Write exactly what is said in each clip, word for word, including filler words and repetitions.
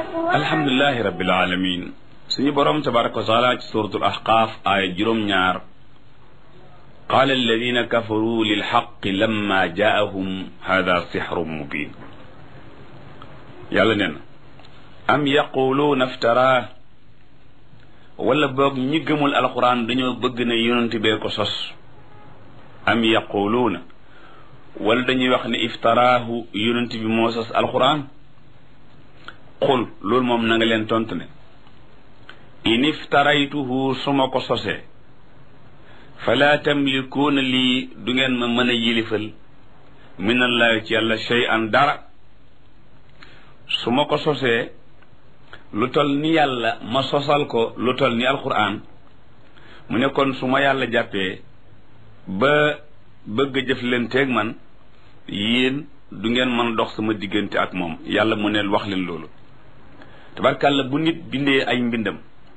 alhamdulilahi rabbil alamin suñu boroom tabaraka wa taala ci suratul ahqaaf aaya juróom-ñaar qaala alladina kafaru lilxaqi lamma jaahum hada sixrun mubin yàlla nee na am yaquluuna iftaraa wala boog ñi gëmul alquran dañoo bëgg ne yonent bee ko sos am yaquluuna wala dañuy wax ne iftaraahu yonent bi moo sos alquran qul loolu moom na nga leen tontu ne in iftaraytuhu su ma ko sosee fala tamlikuuna lii du ngeen ma mën a yilifal minallahi ci yàlla shay'an dara su ma ko sosee lu tol ni yàlla ma sosal ko lu tol ni alquran mu ne kon su ma yàlla jàppee ba bëgg a jëflanteeg man yéen du ngeen mën a dox sama diggante ak moom yàlla mu ne wax leen loolu tabarkàlla bu nit bindee ay mbindam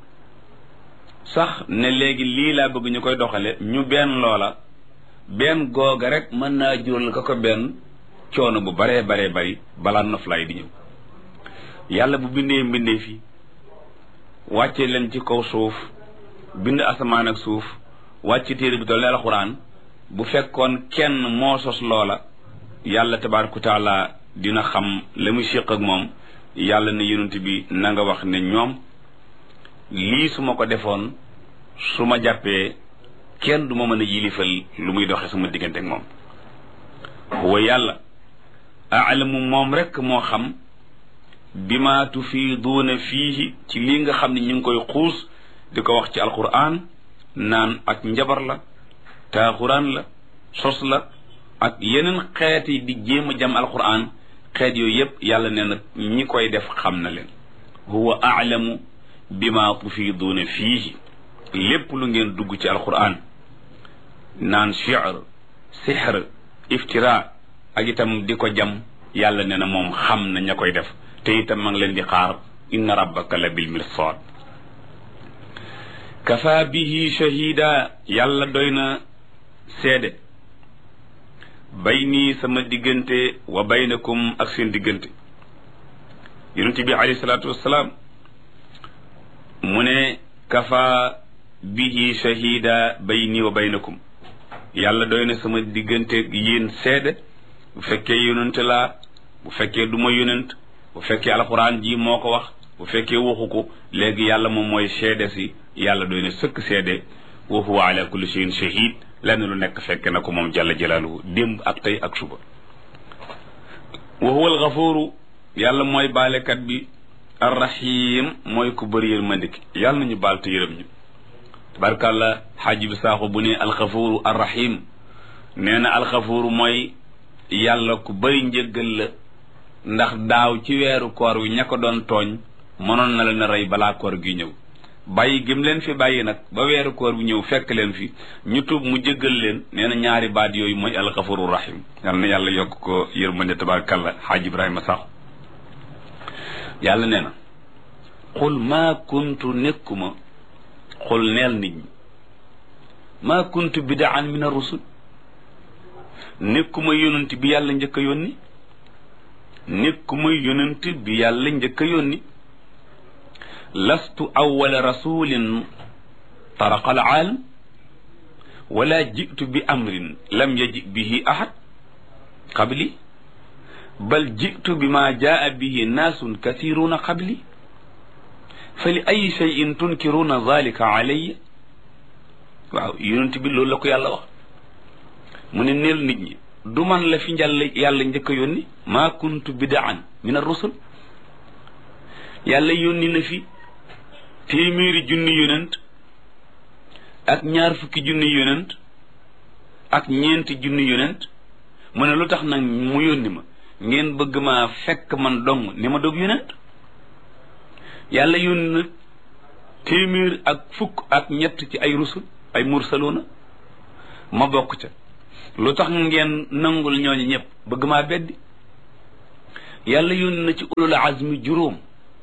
sax ne léegi lii laa bëgg ñu koy doxale ñu benn loola benn googa rek mën naa jural ka ko benn coono bu baree baree bari balaa noflaay di ñëw yàlla bu bindee mbindee fi wàcce leen ci kaw suuf bind asamaan ak suuf wàcce téere bi toll ne alxuraan bu fekkoon kenn moo sos loola yàlla tabaaraka taala dina xam la muy séq ak moom yàlla ne yonent bi na nga wax ne ñoom lii su ma ko defoon su ma jàppee kenn du ma mën a yilifal lu muy doxe sama diggante ak moom huwa yàlla aalamu moom rekk moo xam bima tufiiduuna fiihi ci lii nga xam ne ñu ngi koy xuus di ko wax ci alquran naan ak njabar la taaxuraan la sos la ak yeneen xeet yi di jéem a jam alquran xeet yooyu yépp yàlla nee na ñi koy def xam na leen huwa aalamu bima tufiiduuna fiihi lépp lu ngeen dugg ci alquran naan shi'r sihr iftira ak itam di ko jam yàlla nee na moom xam na ña koy def te itam ma ngi leen di xaar inna rabbaka la bil mirsad kafa bihi shahida yàlla doy na seede bayni sama diggante wa baynakum ak seen diggante yonent bi alayhi salaatu wassalaam mu ne kafa bihi shahida bayni wa baynakum yàlla doy na sama diggante yéen seede bu fekkee yonent laa bu fekkee du ma yonent bu fekkee alxuraan ji moo ko wax bu fekkee waxu ko léegi yàlla moom mooy seede si yàlla doy na sëkk seede wa huwa ala kulli shay'in shahid lenn lu nekk fekk na ko moom jalla jalaaluhu démb ak tey ak suba wa huwa alxafuuru yàlla mooy baalekat bi arrahim mooy ku bëri yërmande ki yàlla nañu baal te yërëm ñu tabarkàlla xaaji bi saaxu bu ne alxafuuru arrahim nee na alxafuuru mooy yàlla ku bëri njëggal la ndax daaw ci weeru koor wi ña ko doon tooñ mënoon na leen a rey balaa koor gi ñëw bàyyi gëm leen fi bàyyi nag ba weeru koor wi ñëw fekk leen fi ñu tuub mu jéggal leen nee na ñaari baat yooyu mooy alxafuru rahim yal na yàlla yokk ko yërmande tabarakallah xaaj ibrahima sax yàlla nee na xul maa kuntu nekkuma xul neel nit ñi maa kuntu bidaan min ar-rusul nekkuma yonent bi yàlla njëkk a yónni nekkuma yonent bi yàlla njëkk a yónni lastu awwala rasulin taraqa al aalam wala jitu bi amrin lam yaji bihi ahad qabli bal jitu bima jaa bihi naasun kathiruna qabli fa li ay cheyin tunkiruna zalika alayya waaw yonent bi loolu la ko yàlla wax mu ne neel nit ñi du man la fi njàll yàlla njëkk a yónni maa kuntu bidaan min ar-rusul yàlla yónni na fi téeméeri junni yonent ak ñaar fukki junni yonent ak ñeenti junni yonent mu ne lu tax nag mu yónni ma ngeen bëgg maa fekk man dong ni ma dog yonent yàlla yónni na téeméer ak fukk ak ñett ci ay rusul ay mursaloona ma bokk ca lu tax ngeen nangul ñooñu ñëpp bëgg maa beddi yàlla yónni na ci ulul azmi juróom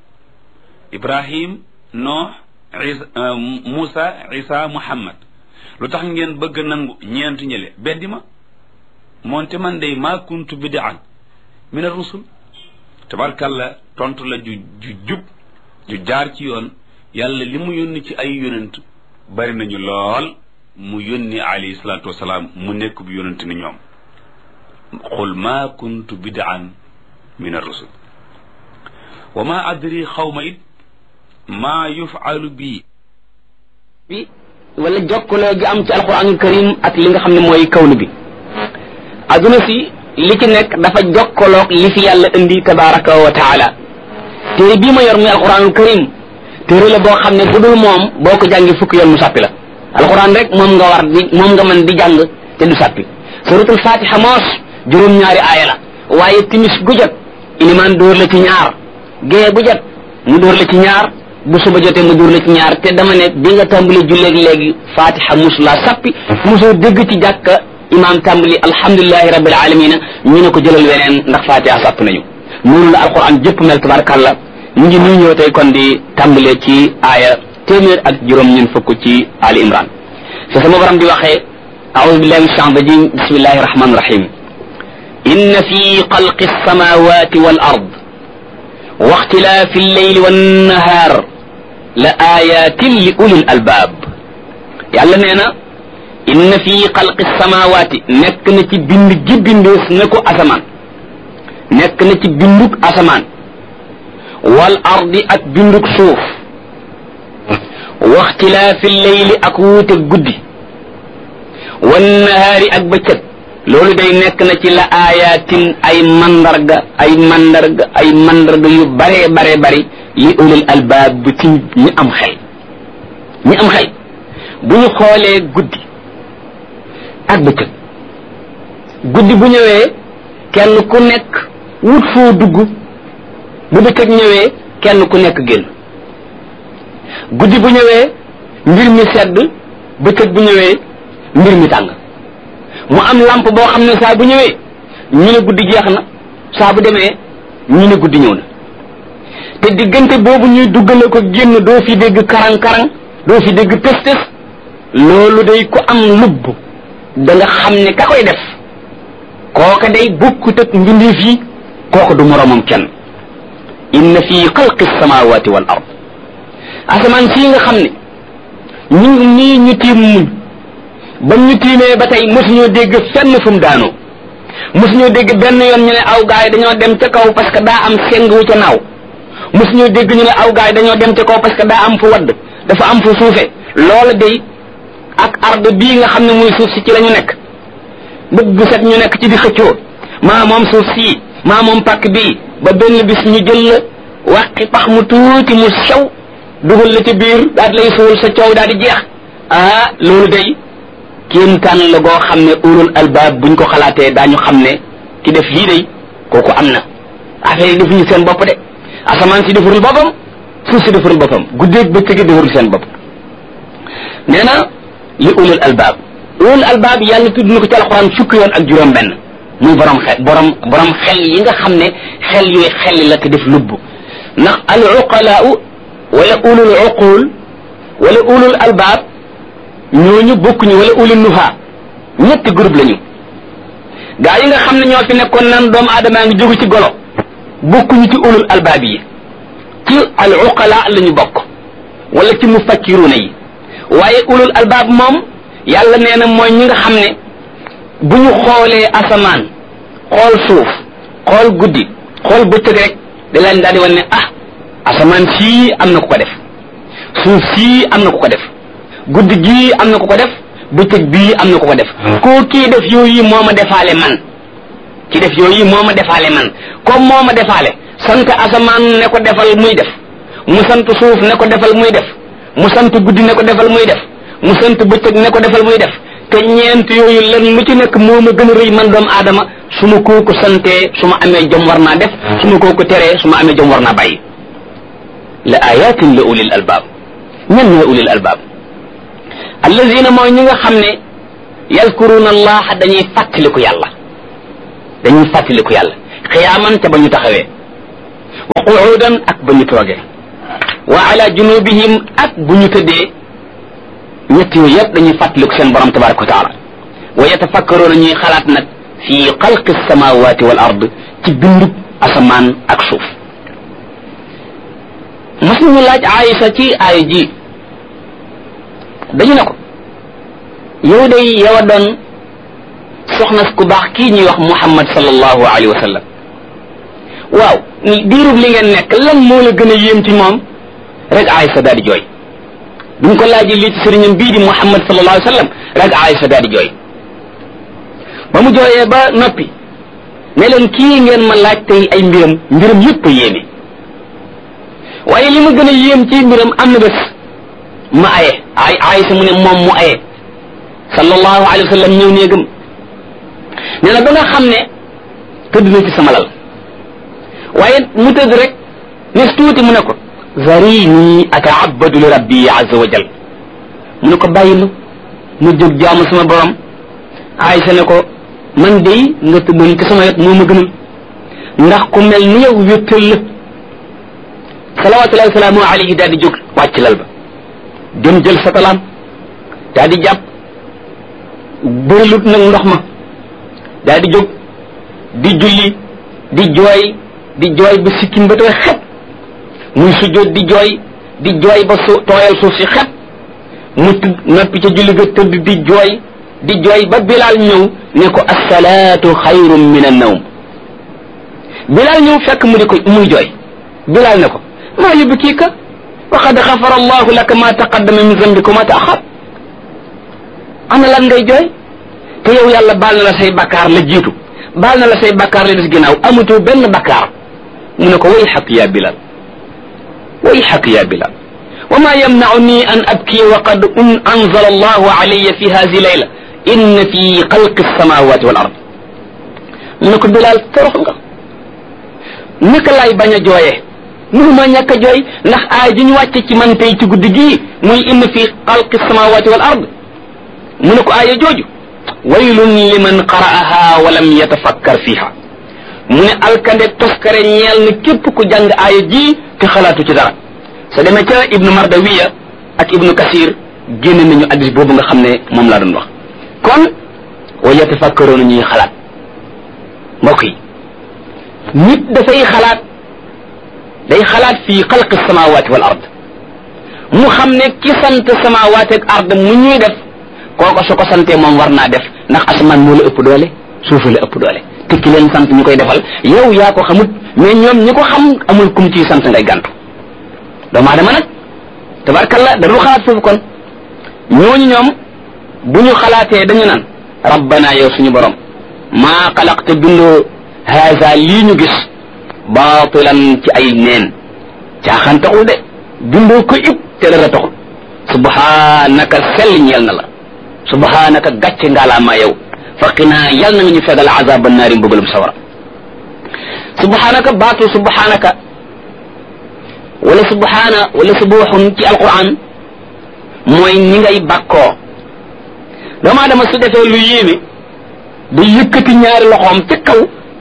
ibrahim nooh isa Moussa isa Muhammad lu tax ngeen bëgg nangu ñeent ñële beddi ma moonte man day maa kuntu bidaan min ar rusul tabarkalla tontu la ju ju jub ju jaar ci yoon. yàlla li mu yónni ci ay yonent bari nañu lool mu yónni alayhi salaatu wasalaam mu nekk bu yonent ni ñoom. qul ma kuntu bid'an min ar-rusul wa ma adri xawma it maa yufalu bii bi wala jokkaloo gi am ci alquranul karim ak li nga xam ne mooy kawnu bi adduna si li ci nekk dafa jokkaloog li fi yàlla indi tabaraka wa taala téere bii ma yor muy alquranul karim téere la boo xam ne bu dul moom boo ko jàngi fukki yoon mu sàppi la alquran rek moom nga war di moom nga mën di jàng te du sàppi suratul fatiha moos juróom-ñaari aaya la waaye timis gu jot ilimaan dóor la ci ñaar gée bu jot mu dóor la ci ñaar bu suba jotee mu dóor la ci ñaar te dama ne bi nga tàmbali julleeg léegi fatiha musulaa sappi mosoo dégg ci jàkka imaam tàmbali alhamdulilahi rabbil alamina ñu ne ko jëlal weneen ndax fatiha sàpp nañu noonu la alquran jëpp mel tabarakallah ñu ngi nuy ñëw tey kon di tàmbalee ci aaya téeméer ak juróom ñun fukk ci ali imran fi sama borom di waxee a'udhu billahi minash shaytanir rajim bismillahir rahmanir rahim inna fi xalqi samawati wal ard wa ixtilaafi al-layli wan nahaar la ayatin li ulil albaab yàlla nee na inna fi xalqi samawati nekk na ci bind gi bindees na ko asamaan nekk na ci bindug asamaan wal ardi ak bindug suuf wa ixtilaafi al-layli ak wuute guddi wan nahaari ak bëccëg loolu day nekk na ci la ayatin ay mandarga ay mandarga ay mandarga yu bare bare bari li ulil albaab bu ci ñi am xel ñi am xel bu ñu xoolee guddi ak bëccëg guddi bu ñëwee kenn ku nekk wut foo dugg bu bëccëg ñëwee kenn ku nekk génn guddi bu ñëwee mbir mi sedd bëccëg bu ñëwee mbir mi tàng mu am lampe boo xam ne saa bu ñëwee ñu ne guddi jeex na saa bu demee ñu ne guddi ñëw na te diggante boobu ñuy duggale ko génn doo fi dégg karang-karang doo fi dégg tës-tës loolu day ko am lubb da nga xam ne ka koy def kooka day bokkut ak mbindeef yi kooka du moromam kenn inna fi xalqi samawati wal ard asamaan sii nga xam ne ñu nii ñu tiim muñ ba ñu tiimee ba tey mosuñoo dégg fenn fu mu daanoo mosuñoo dégg benn yoon ñu ne aw gaay dañoo dem ca kaw parce que daa am seng wu ca naaw mosuñoo dégg ñu ne aw gaay dañoo dem ca kaw parce que daa am fu wadd dafa am fu suufe loola day ak arde bii nga xam ne muy suuf si ci la ñu nekk bët bu set ñu nekk ci di xëccoo maa moom suuf sii maa moom pàkk bii ba benn bis ñu jël la wàqi pax mu tuuti mu sew dugal la ca biir daal di lay suul sa coow daal di jeex ah loolu day kéemtaan la goo xam ne ulul albaab buñ ko xalaatee daañu xam ne ki def lii day kooku am na affaire yi defuñu seen bopp de asamaan si defarul boppam suuf si defarul boppam guddeeg bëccëg gi defarul seen bopp nee na li ulul albaab ulul albaab yàlla tudd na ko ci alxuraan fukki yoon ak juróom benn muy borom xel borom borom xel yi nga xam ne xel yooyu xel la te def lubb ndax al uqalaau wala ulul uqul wala ulul albaab ñooñu bokkuñu wala ulul nuha ñetti groupe lañu gaa yi nga xam ne ñoo fi nekkoon nan doomu aadamaa ngi jógu ci golo bokkuñu ci ulul albaab yi ci al uqala lañu bokk wala ci mufakkiruna yi waaye ulul albaab moom yàlla nee na mooy ñi nga xam ne bu ñu xoolee asamaan xool suuf xool guddi xool bëccëg rek da leen daal di wan ne ah asamaan sii am na ku ko def suuf sii am na ku ko def guddi gii am na ku ko def bëccëg bii am na ku ko def koo kii def yooyu moo ma defaale man ki def yooyu moo ma defaale man comme moo ma defaale sant asamaan ne ko defal muy def mu sant suuf ne ko defal muy def mu sant guddi ne ko defal muy def mu sant bëccëg ne ko defal muy def te ñeent yooyu lan lu ci nekk moo ma gën a rëy man doomu aadama su ma kooku santee su ma amee jom war naa def su ma kooku teree su ma amee jom war naa bàyyi la ayatin la ulil albaab ñan ñooy ulil albaab allazina mooy ñi nga xam ne yadkuruna allah dañuy fàttaliku yàlla dañuy fàttaliku yàlla xiyaaman te ba ñu taxawee wa qu'udan ak ba ñu toogee wa ala junubihim ak bu ñu tëddee ñett yooyu yëpp dañuy fàttaliku seen borom tabaraka wa taala wa yatafakkaruuna ñuy xalaat nag fi xalqi samawati wal ard ci bindu asamaan ak suuf. mas nañu laaj Aïsa ci aaya ji dañu ne ko yow day yow a doon soxna ku baax kii ñuy wax Muhammad sallallahu alayhi wa sallam waaw diirub li ngeen nekk lan moo la gën a yéem ci moom rek Aïsa daal di jooy. buñ ko laajee lii ci sëriñam bii di Muhammad sallallahu alayhi wa sallam rek Aïsa daal di jooy ba mu jooyee ba noppi ne leen kii ngeen ma laaj tey ay mbiram mbiram yëpp a yéeme waaye li ma gën a yéem ci mbiram am na bés ma aye ay Aïsa mu ne moom mu aye sallallahu alayhi wa sallam ñëw néegam nee na ba nga xam ne tëdd na ci sama lal waaye mu tëdd rek nes tuuti mu ne ko zarini ataabadu li rabbi azza wa jal mu ne ko bàyyi ma ma jóg jaamu sama borom Aïsa ne ko man dey nga tëddoon ci sama wet moo ma gënal ndax ku mel ni yow wéttal la salawatullahi wa salaamu alayhi daal di jóg wàcc lal ba dem jël satalaam daal di jàpp bërilut nag ndox ma daal di jóg di julli di jooy di jooy ba sikkim ba tooy xet muy sujjóot di jooy di jooy ba su tooyal suuf si xet mu tudd noppi ca julli ga tëdd di jooy di jooy ba Bilaal ñëw ne ko assalaatu xayrun min annawm Bilaal ñëw fekk mu di ko muy jooy Bilaal ne ko maa yubkiika wa qad xafara allahu laka ma taqaddama min zambika wa ma taaxar ana lan ngay jooy te yow yàlla baal na la say bakkaar la jiitu baal na la say bakkaar la des ginnaaw amatoo benn bakkaar mu ne ko way xaq ya Bilaal way xaq ya Bilaal wa ma yamna'uni an abki wa qad anzala allahu alayya fi hadhihi layla inna fi xalqi samawati wal ard mu ne ko Bilaal torox nga naka laay bañ a jooyee mënuma ñàkk a jooy ndax aay ji ñu wàcce ci man tey ci guddi gii muy inna fi xalqi samawati wal ard mu ne ko aaya jooju waylun liman qara'aha wa lam yatafakkar fiha mu ne alkande toskare ñeel na képp ku jàng aaya ji te xalaatu ci dara sa demee ca ibnu mardawiya ak ibnu kasir génne nañu addis boobu nga xam ne moom laa doon wax kon wa yatafakkaroona ñuy xalaat mbokk yi nit dafay xalaat day xalaat fii xalqi samawati wal ard mu xam ne ki sant samawati ak ard mu ñuy def kooko su ko santee moom war naa def ndax asamaan moo la ëpp doole suufa la ëpp doole te ki leen sant ñu koy defal yow yaa ko xamut mais ñoom ñi ko xam amul kum ciy sant ngay gàntu doomu aadama nag tabarkalla da dul xalaat foofu kon ñooñu ñoom bu ñu xalaatee dañu naan rabbana yow suñu borom maa xalaqte bindoo haza lii ñu gis baatilan ci ay neen caaxaan taxul de bindoo ko ib te dara taxul subhanaka sell ñeel na la subhanaka gàcce ngaalaamaa yow faqinaa yal na nga ñu fegal azaba naari mbugalum sawara subhanaka baatu subhanaka wala subhana wala subuxun ci alquran mooy ñi ngay bàkkoo doomu aadama su defee lu yéeme day yëkkati ñaari loxoom ca kaw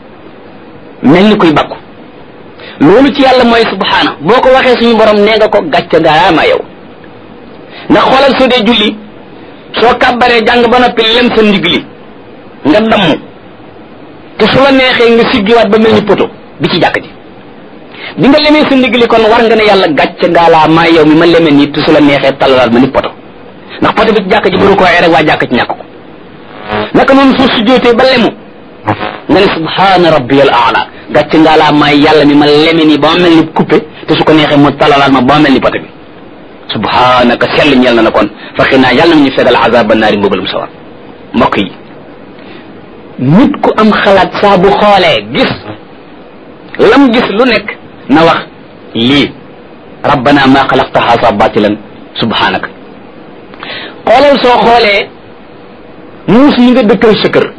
mel ni koy bàkku loolu ci yàlla mooy subhana boo ko waxee suñu borom nee nga ko gàcce ngaalaamaa yow ndax xoolal soo dee julli soo kàbbaree jàng ba noppi lem sa ndigg li nga damm te su la neexee nga siggiwaat ba mel ni poto bi ci jàkk ji bi nga lemee sa ndigg li kon war nga ne yàlla gàcce ngaalaa maa yow mi ma leme nii te su la neexee tallalaat ma ni poto ndax poto bi ci jàkk ji bu ko waxee rek waa jàkk ci ñàkk ko naka noonu soo sujjootee ba lemu nga ne subhaana rabbiyal aala gàcce ngaalaa maa yàlla mi ma leme nii ba ma mel ni coupé te su ko neexee mu tallalaat ma ba ma mel ni poto bi subhanaka sell ñeel na na kon faxi naa yàlla na ñu fegal azaba naari mbugalum sawar mbokk yi nit ku am xalaat saa bu xoolee gis lam gis lu nekk na wax lii rabbana ma xalaqta haza batilan subhanaka xoolal soo xoolee muus ñi nga dëkkal sa kër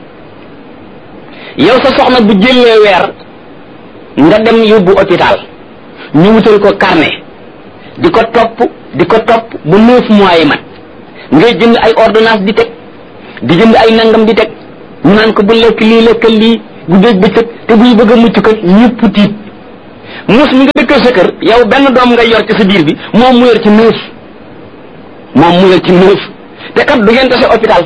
yow sa soxna bu jëlee weer nga dem yóbbu hôpital ñu wutal ko carnet di ko topp di ko topp ba neuf mois yi mat ngay jënd ay ordonnance di teg di jënd ay nangam di teg ñu naan ko bu lekk lii lekk lii bu dégg bëccëg te buy bëgg a mucc ko ñëpp tiit muus mi nga dëkkal sa kër yow benn doom nga yor ci sa biir bi moom mu yor ci neuf moom mu yor ci neuf te kat du ngeen tase hôpital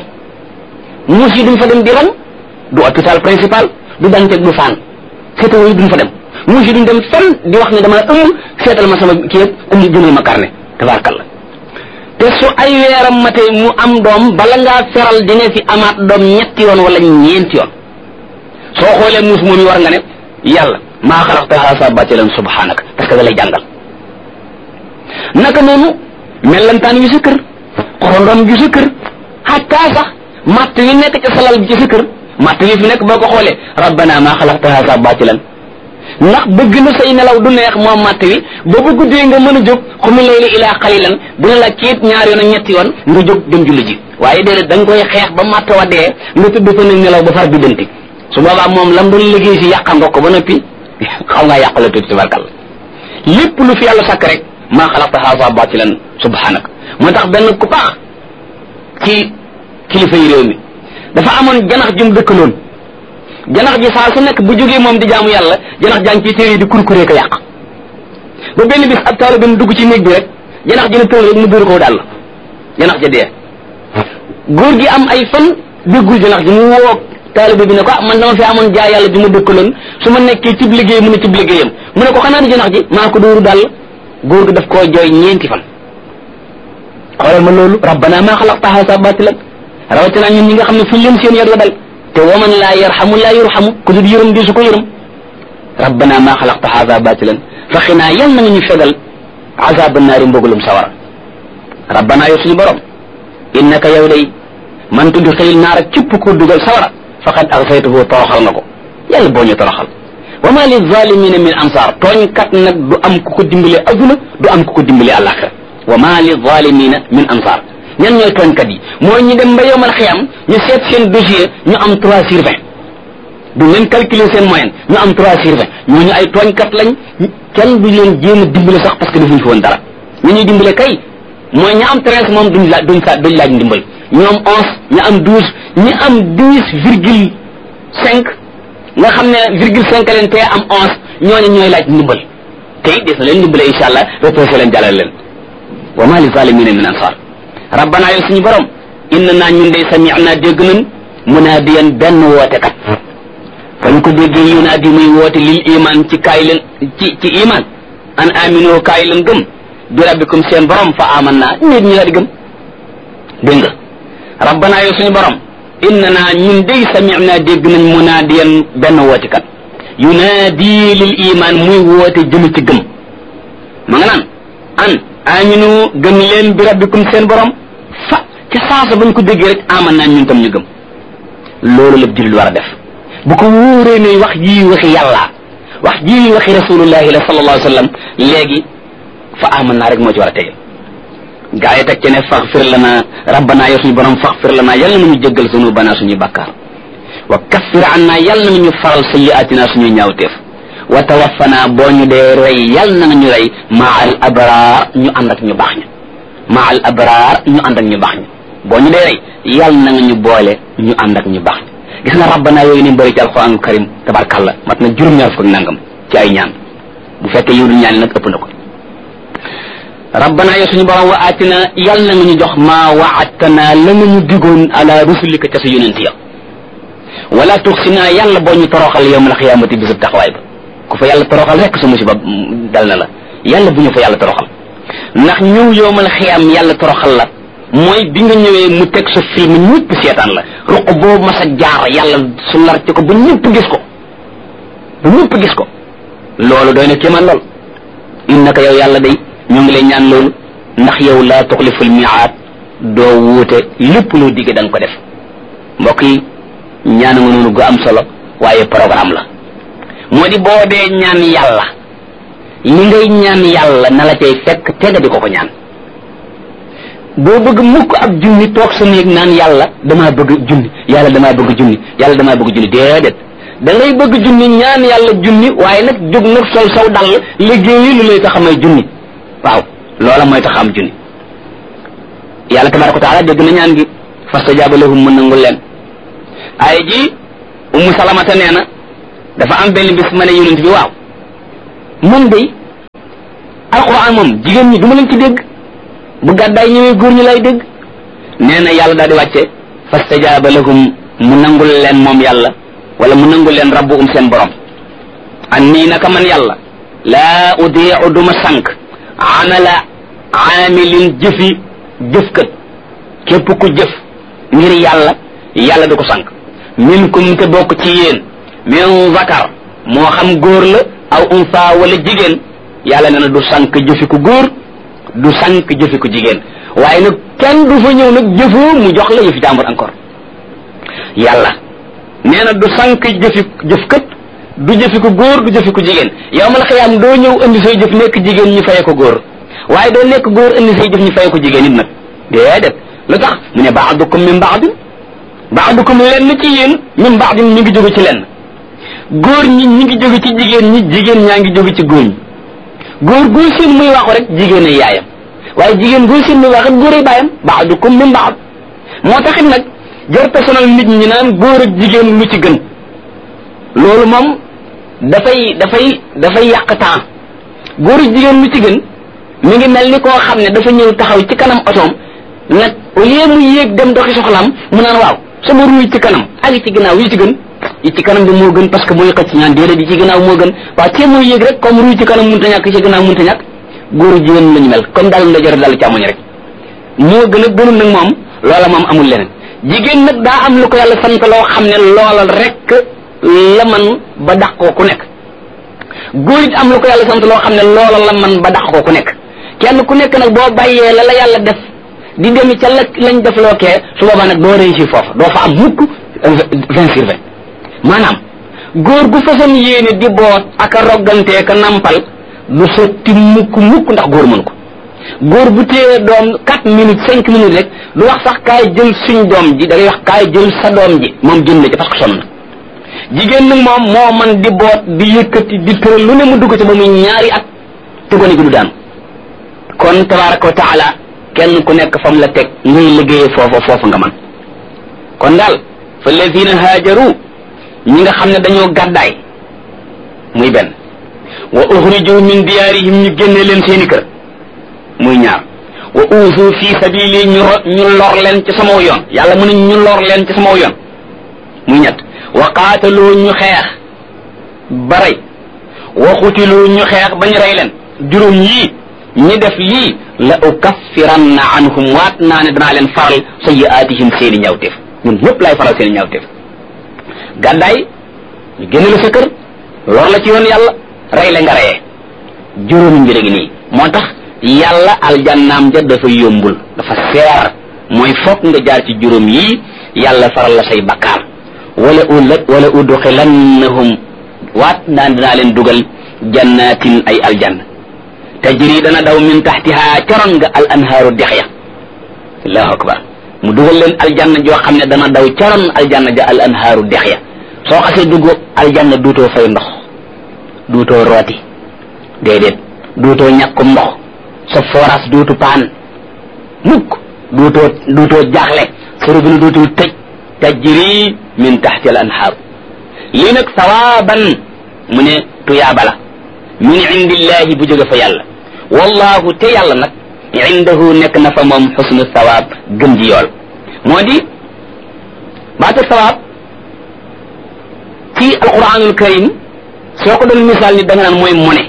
muus yi duñ fa dem di ran du hôpital principal du Dantec du Fann seetawoo yi duñ fa dem mu si duñ dem fenn di wax ne dama ëmb seetal ma sama kii yëpp indi jëndal ma carnet tabaarkalla te su ay weeram matee mu am doom bala ngaa feral dina fi amaat doom ñetti yoon wala ñeenti yoon soo xoolee muus moom yi war nga ne yàlla maa xalaqta haasa batilan subhanaka parce que da lay jàngal naka noonu mellantaan yu sa kër xorondom yu sa kër xataa sax matt yi nekk ca salal bi ci sa kër matt yi fi nekk boo ko xoolee rabbana maa xalaqta haasa batilan ndax bëgg na say nelaw du neex moom matt wi ba bu guddee nga mën a jóg xumi layli ilaa xalilan dina la kiit ñaar yoon ak ñetti yoon nga jóg dem julli ji waaye déedéet da nga koy xeex ba matt wa dee nga tudd fa nag nelaw ba far bi dënti su boobaa moom lam doon liggéey si yàqa nga ko ba noppi xaw ngaa yàq la tuuti tabarkal lépp lu fi yàlla sàkk rek maa xalaqta haasa batilan subhanak moo tax benn ku baax ci kilifa yi réew mi dafa amoon janax jum dëkkaloon janax ji saa su nekk bu jógee moom di jaamu yàlla janax jàng ci téere yi di kurkuree ko yàq ba benn bis ab taalibe bi dugg ci néeg bi rek janax ji ne tël rek mu dóor ko daal janax ja dee góor gi am ay fan déggul janax ji mu woo taalibe bi ne ko man dama fi amoon jaay yàlla ju ma dëkkaloon su ma nekkee cib liggéey mu ne cib liggéeyam mu ne ko xanaa di janax ji maa ko dóoru daal góor gi daf koo jooy ñeenti fan xoolal ma loolu rabbana maa xalaqta haasa batilan rawatina ñun ñi nga xam ne fuñ leen seen yar la dal te waman laa yarxamu laa yurxamu ku dul yërëm di su ko yërëm rabbana maa xalaqta haasa batilan fa xinaa yal na nga ñu fegal azaba naari mbugalum sawara rabbana yow suñu borom innaka yow day man tudd xëyil naara képp ko dugal sawara faqad axsaytuhu toroxal nga ko yàlla boo ñu toroxal wa ma lizalimina min ansar tooñkat nag du am ku ko dimbale adduna du am ku ko dimbale àllaaxira wa ma lizalimina min ansar ñan ñooy tooñkat yi mooy ñu dem ba yowmal xiyam ñu seet seen dossier ñu am trois sur vingt du leen calculer seen moyenne ñu am trois sur vingt ñooñu ay tooñkat lañ kenn du leen jéem a dimbale sax parce que defuñ fi woon dara ñu ñuy dimbale kay mooy ña am treize moom duñ laaj duñ sa duñ laaj ndimbal ñu am onze ñu am douze ñi am dix virgule cinq nga xam ne virgule cinq leen te am onze ñooñu ñooy laaj ndimbal te it des na leen ndimbale incha allah reposé leen jàllale leen wa ma li zalimina min ansar rabbana yow suñu borom inna naa ñun day sami'na dégg nañ munaadiyan benn woote kat fañ ko déggee yunaadi muy woote lil iman ci kaay leen ci ci iman an amino kaay leen gëm bi rabbikum seen borom fa aman naa nit ñi la di gëm dégg nga rabbana yow suñu borom inna naa ñun day sami'na dégg nañ munaadiyan benn woote kat yunaadi lil iman muy woote jëm ci gëm ma nga naan an aminu gëm leen bi rabbikum seen borom fa ca saasa bañ ko déggee rek aman naa ñun tam ñu gëm loolu la jullit war a def bu ko wóoree ne wax ji waxi yàlla wax ji waxi rasulullahi la sallallahu alayhi wa sallam léegi fa aman naa rek moo ci war a tege gaa yi teg ci ne faxfir lana rabbana yow suñu borom faxfir lana yàlla na ñu jéggal zunubana suñuy bàkkaar wa kaffir anna yàlla na ñu faral sayyi'atina suñuy ñaawteef wa tawaffana boo ñu dee rey yàlla na ñu rey maa al abraar ñu ànd ak ñu baax ña maa al abraar ñu ànd ak ñu baax ña boo ñu dee rey yàlla na nga ñu boole ñu ànd ak ñu baax ña gis nga rabbana yooyu ni bëri ci alquran karim tabarkalla mat na juróom-ñaar fukk ak nangam ci ay ñaan bu fekkee yow du ñaan nag ëpp na ko rabbana yow suñu borom wa atina yàlla na nga ñu jox maa waadtana la nga ñu digoon ala rusulika ca sa yonent ya wala tuxsina yàlla boo ñu toroxal yawmal xiyaamati bisub taxawaay ba ku fa yàlla toroxal rek sa musiba dal na la yàlla bu ñu fa yàlla toroxal ndax ñëw yawmal xiyaam yàlla toroxal la mooy bi nga ñëwee mu teg sa film ñëpp seetaan la ruq boobu mas a jaar yàlla su larte ko ba ñëpp gis ko ba ñëpp gis ko loolu doy na kéemaan lool innaka yow yàlla day ñoo ngi lay ñaan loolu ndax yow laa tuxliful miaad doo wuute lépp loo digge da nga ko def mbokk yi ñaan nga noonu gu am solo waaye programme la moo di boo dee ñaan yàlla li ngay ñaan yàlla na la cay fekk te nga di ko ko ñaan boo bëgg mukk ab junni toog sa néeg naan yàlla damaa bëgg junni yàlla damaa bëgg junni yàlla damaa bëgg junni déedéet da ngay bëgg junni ñaan yàlla junni waaye nag jóg nag sol saw dal liggéeyi lu lay tax a may junni waaw loola mooy tax am junni yàlla tabaraka wa taala dégg na ñaan gi fastajaaba lahum mën nangul leen ay ji ummu salamata nee na dafa am benn bis ma ne yonent bi waaw man day alquran moom jigéen ñi du ma leen ci dégg bu gàddaay ñëwee góor ñi lay dégg nee na yàlla daal di wàcce fastajaaba lahum mu nangul leen moom yàlla wala mu nangul leen rabbuhum seen borom annii naka man yàlla laa udiicu duma sànq amala aamilin jëfi jëfkat képp ku jëf ngir yàlla yàlla du ko sànq minkum te bokk ci yéen min zakar moo xam góor la aw unsa wala jigéen yàlla nee na du sànq jëfi ku góor du sànq jëfi ku jigéen waaye nag kenn du fa ñëw nag jëfoo mu jox la yëfi jàmbur encore yàlla nee na du sànq jëfi jëfkat du jëfi ku góor du jëfi ku jigéen yow mal xiyaam doo ñëw indi say jëf nekk jigéen ñu faye ko góor waaye doo nekk góor indi say jëf ñu faye ko jigéen it nag déedéet lu tax mu ne baadukum min baadin baadukum lenn ci yéen min baadin ñu ngi jóge ci lenn góor ñi ñi ngi jóge ci jigéen ñi jigéen ñaa ngi jóge ci góor ñi góor góor seen muy waxu rek jigéen ay yaayam waaye jigéen góor seen muy waxu góor ay baayam baadukum min baad moo taxit nag jar personnel nit ñi naan góor ak jigéen lu ci gën loolu moom dafay dafay dafay yàq temps góor ak jigéen lu ci gën mi ngi mel ni koo xam ne dafa ñëw taxaw ci kanam otoom nag au lieu mu yéeg dem doxi soxlaam mu naan waaw sama ruuy ci kanam ak yi ci ginnaaw yi ci gën yi ci kanam bi moo gën parce que mooy xëcc ñaan déedéet yi ci ginnaaw moo gën waaw te mooy yéeg rek comme ruuy ci kanam mënta ñàkk ci ginnaaw mënta ñàkk góor ak jigéen lañu mel comme daal la jor daal càmmoñ rek moo gën a gënul nag moom loola moom amul leneen jigéen nag daa am lu ko yàlla sant loo xam ne loola rek la man ba dàq ko ku nekk góor it am lu ko yàlla sant loo xam ne loola la man ba dàq ko ku nekk kenn ku nekk nag boo bàyyee la la yàlla def di dem ca la lañ def loo kee su boobaa nag doo réussir foofu doo fa am mukk vingt sur vingt maanaam góor gu façon yéene di boot ak a roggantee ka nampal du sotti mukk mukk ndax góor mënu ko góor bu téye doom quatre minutes cinq minutes rek du wax sax kaay jël suñ doom ji da ngay wax kaay jël sa doom ji moom jël na ci parce que sonn na jigéen nag moom moo man di boot di yëkkati di tëral lu ne mu dugg ci ba muy ñaari at tugone gi du daan kon tabaraka wa taala kenn ku nekk fam la teg ngay liggéeyee foofa foofa nga man kon daal fa lazina haajaru ñi nga xam ne dañoo gàddaay muy benn wa uxriju min diyaarihim ñu génne leen seeni kër muy ñaar wa uusu fi sabili ñu ñu lor leen ci sama yoon yàlla mu ne ñu lor leen ci sama yoon muy ñett wa qaatalu ñu xeex ba rey wa xutilu ñu xeex ba ñu rey leen juróom yii ñi def lii la ukaffiranna anhum waat naa ne danaa leen faral sayyi'aatihim seeni ñawteef ñun ñëpp laay faral seeni ñawteef gàddaay ñu génne la sa kër lor la ci yoon yàlla rey la nga reyee juróomi mbir gi nii moo tax yàlla aljannaam ja dafa yombul dafa seer mooy fokk nga jaar ci juróom yii yàlla faral la say bakkaar wala ulat wala udxilannahum waat naa dinaa leen dugal jannatin ay aljanna tajri dana daw min taxtiha caroon nga al anhaaru dex ya allahu akbar mu dugal leen aljanna joo xam ne dana daw caroon aljanna ja al anhaaru dex ya soo xasee dugg aljanna duutoo fay ndox duutoo rooti déedéet duutoo ñàkkum ndox sa forage duutu paan mukk duutoo duutoo jaaxle sa robinet duutul tëj tajri min taxti al anhaaru lii nag sawaaban mu ne tuyaaba la min indillahi bu jóge fa yàlla wallahu te yàlla nag indahu nekk na fa moom xusnu sawaab gën ji yool moo di baatu sawaab ci alquranul karim soo ko doon misaal ni da nga naan mooy mone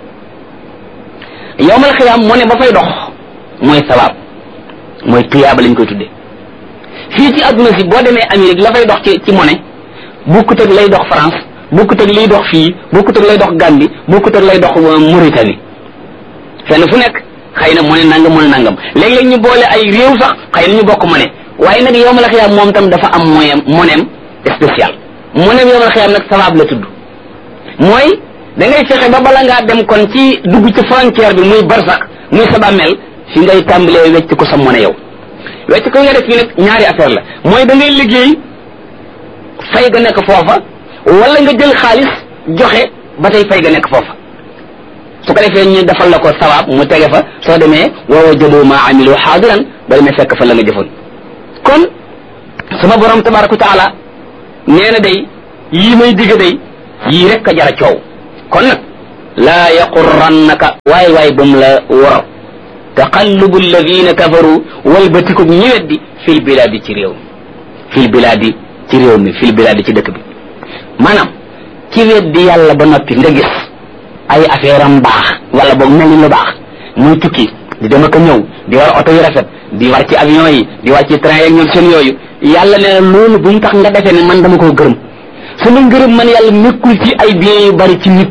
yowmal xiyaam mone ba fay dox mooy sawaab mooy tuyaaba lañ koy tudde fii ci adduna si boo demee Amérique la fay dox ci ci mone bukkut ak lay dox France bokkut ak liy dox fii bokkut ak lay dox Gambie bokkut ak lay dox Mauritanie fenn fu nekk xëy na mu ne nangam mu ne nangam léeg-léeg ñu boole ay réew sax xëy na ñu bokk mu ne waaye nag yowmal xiyaam moom tam dafa am moyen monem spécial monem yowmal xiyaam nag sawaab la tudd mooy da ngay fexe ba bala ngaa dem kon ci dugg ci frontière bi muy barsax muy sa bàmmeel fi ngay tàmbalee wecc ko sa mone yow wecc ko nga def fii nag ñaari affaire la mooy da ngay liggéey fay ga nekk foofa wala nga jël xaalis joxe ba tey fay ga nekk foofa su ko defee ñu defal la ko sawaab mu tege fa soo demee wa wajadu ma amilu xaadiran ba demee fekk fa la nga jëfoon kon sama borom tabaraka wa taala nee na day yii may digg day yii rek a jara coow kon nag laa yaqurrannaka waay waay bum la wor taqallubu alladina kafaru walbatikub ñi weddi fil bilaadi ci réew mi fil bilaadi ci réew mi fil bilaadi ci dëkk bi maanaam ci weddi yàlla ba noppi nga gis ay affaire am baax wala boog mel ni lu baax muy tukki di dem ak a ñëw di war oto yu rafet di war ci avion yi di war ci train yeeg ñoom seen yooyu yàlla nee na loolu bu mu tax nga defee ne man dama koo gërëm sama ngërëm man yàlla nekkul ci ay biens yu bari ci nit